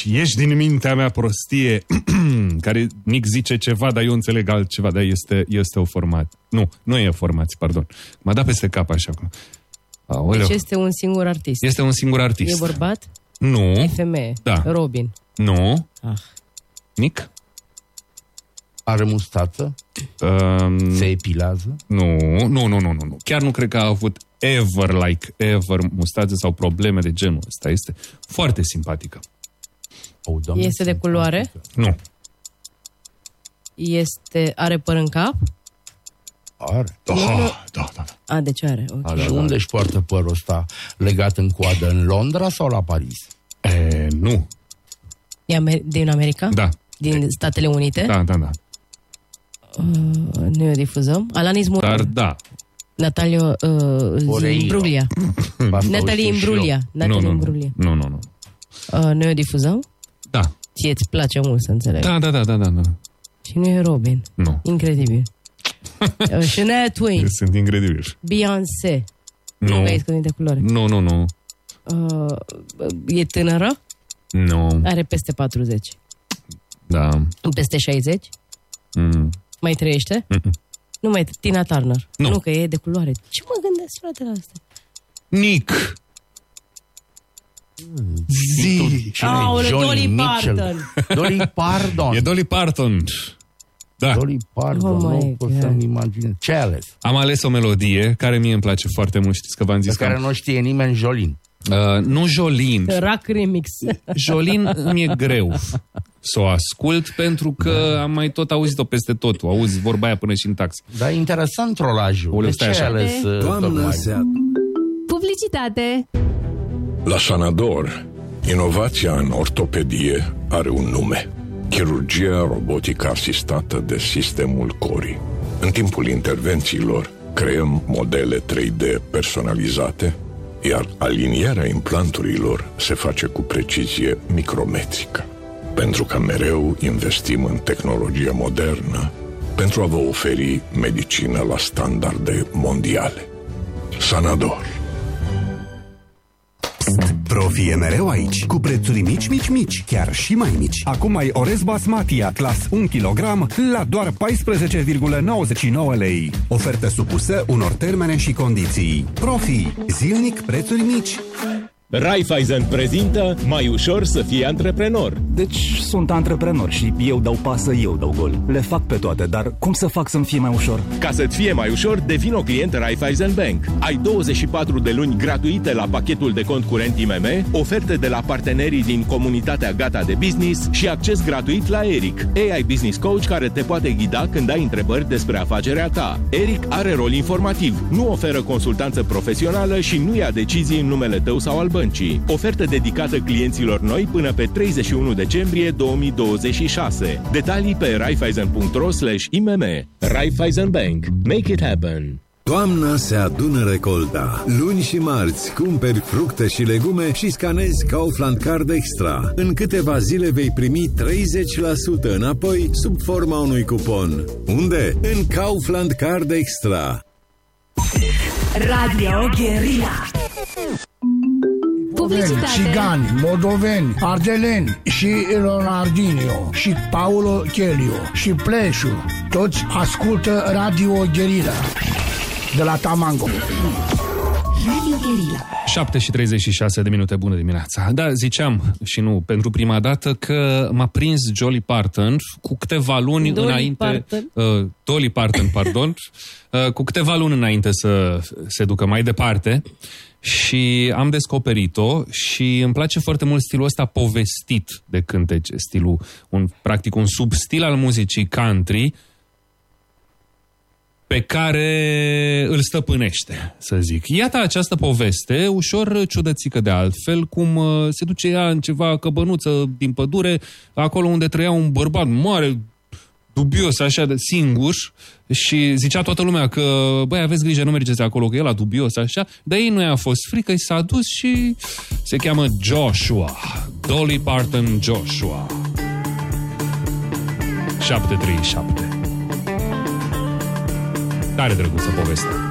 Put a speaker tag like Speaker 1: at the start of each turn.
Speaker 1: ieși din mintea mea prostie, care Nick zice ceva, dar eu înțeleg altceva, dar este o formație. Nu e o formație, pardon. M-a dat peste cap așa. Aoleu.
Speaker 2: Deci este un singur artist.
Speaker 1: Este un singur artist.
Speaker 2: E bărbat?
Speaker 1: Nu.
Speaker 2: E femeie?
Speaker 1: Da.
Speaker 2: Robin?
Speaker 1: Nu. Nick?
Speaker 3: Are mustață? Se epilează?
Speaker 1: Nu. Chiar nu cred că a avut ever mustață sau probleme de genul ăsta. Este foarte simpatică.
Speaker 2: Este de culoare?
Speaker 1: Nu.
Speaker 2: Are păr în cap?
Speaker 3: Are.
Speaker 2: Da. Deci are. Okay.
Speaker 3: Și unde își poartă părul ăsta? Legat în coadă în Londra sau la Paris?
Speaker 1: Nu.
Speaker 2: E din America?
Speaker 1: Da.
Speaker 2: Din Statele Unite?
Speaker 1: Da.
Speaker 2: Nu o difuzăm. Alanis Morgan.
Speaker 1: Dar da.
Speaker 2: Natalia Imbruglia. Natalie Imbruglia.
Speaker 1: Nu.
Speaker 2: Noi o difuzăm?
Speaker 1: Da.
Speaker 2: Ție îți place mult să înțeleg.
Speaker 1: Da.
Speaker 2: Și nu e Robin.
Speaker 1: Nu.
Speaker 2: Incredibil. Shania Twain.
Speaker 1: Sunt incredibil.
Speaker 2: Beyoncé.
Speaker 1: Nu.
Speaker 2: Că ești de culoare.
Speaker 1: Nu.
Speaker 2: E tânără?
Speaker 1: Nu.
Speaker 2: Are peste 40.
Speaker 1: Da.
Speaker 2: Peste 60? Mai trăiește? Nu mai Tina Turner. Nu, că e de culoare. Ce mă gândesc, frate, la asta?
Speaker 1: Nick.
Speaker 2: Dolly Parton.
Speaker 3: Dolly Parton.
Speaker 1: E Dolly Parton. Da.
Speaker 3: Dolly Parton, nu pot să-mi imaginez. Ce ai ales?
Speaker 1: Am ales o melodie care mie îmi place foarte mult. Știți că v-am zis
Speaker 3: pe care nu știe nimeni, Jolin.
Speaker 1: Nu Jolin.
Speaker 2: Rock remix.
Speaker 1: Jolin îmi e greu să o ascult pentru că am mai tot auzit-o peste tot. O auzi vorba aia până și în taxi.
Speaker 3: Dar interesant trolajul.
Speaker 1: De ce ai ales?
Speaker 4: Publicitate.
Speaker 5: La Sanador, inovația în ortopedie are un nume. Chirurgia robotică asistată de sistemul CORI. În timpul intervențiilor creăm modele 3D personalizate, iar alinierea implanturilor se face cu precizie micrometrică. Pentru că mereu investim în tehnologie modernă pentru a vă oferi medicină la standarde mondiale. Sanador.
Speaker 6: Profi e mereu aici, cu prețuri mici, chiar și mai mici. Acum ai orez basmatia, clas 1 kg, la doar 14,99 lei. Ofertă supusă unor termene și condiții. Profi, zilnic prețuri mici.
Speaker 7: Raiffeisen prezintă Mai ușor să fii antreprenor.
Speaker 8: Deci sunt antreprenor și eu dau pasă, eu dau gol. Le fac pe toate, dar cum să fac să-mi fie mai ușor?
Speaker 7: Ca să-ți fie mai ușor, devin o client Raiffeisen Bank. Ai 24 de luni gratuite la pachetul de cont curent IMM, oferte de la partenerii din comunitatea Gata de Business și acces gratuit la Eric, AI Business Coach, care te poate ghida când ai întrebări despre afacerea ta. Eric are rol informativ, nu oferă consultanță profesională și nu ia decizii în numele tău sau al băncii. Ofertă dedicată clienților noi până pe 31 decembrie 2026. Detalii pe raiffeisen.ro/IMM. Raiffeisen Bank. Make it happen.
Speaker 9: Toamna se adună recolta. Luni și marți cumperi fructe și legume și scanezi Kaufland Card Extra. În câteva zile vei primi 30% înapoi sub forma unui cupon. Unde? În Kaufland Card Extra.
Speaker 4: Radio Guerilla. Publicitate.
Speaker 10: Țigani, moldoveni, ardeleni și Leonardinho și Paulo Chelio și Pleșu. Toți ascultă Radio Guerilla de la Tamango.
Speaker 4: Radio Guerilla.
Speaker 1: 7:36 de minute, bună dimineața. Da, ziceam și nu pentru prima dată că m-a prins Dolly Parton cu câteva luni înainte... Dolly Parton, pardon. Cu câteva luni înainte să se ducă mai departe și am descoperit-o și îmi place foarte mult stilul ăsta povestit de cântece, stilul, practic un substil al muzicii country pe care îl stăpânește, să zic. Iată această poveste, ușor ciudățică de altfel, cum se duce ea în ceva căbănuță din pădure, acolo unde trăia un bărbat mare, dubios, așa, de singur, și zicea toată lumea că, băi, aveți grijă, nu mergeți acolo, că e ăla dubios, așa, dar ei nu i-a fost frică, i s-a dus și se cheamă Joshua. Dolly Parton Joshua. 737. Tare drăguță povestea.